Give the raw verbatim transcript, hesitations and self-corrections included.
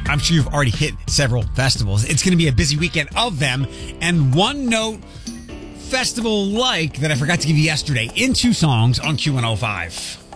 I'm sure you've already hit several festivals. It's going to be a busy weekend of them. And one note festival like that I forgot to give you yesterday in two songs on Q one oh five.